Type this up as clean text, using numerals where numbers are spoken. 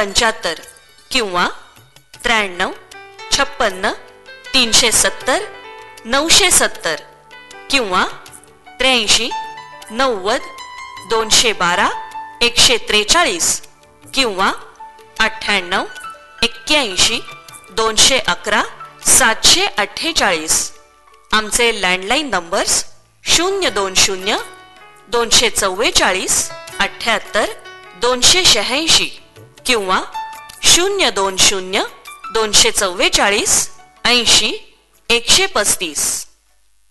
75 किंवा 93 56 370 970 किंवा 83 90 212 143 किंवा 98 81 211 748. आमचे लँडलाईन नंबर्स 020 244 78 286 किंवा 020 244 80 135.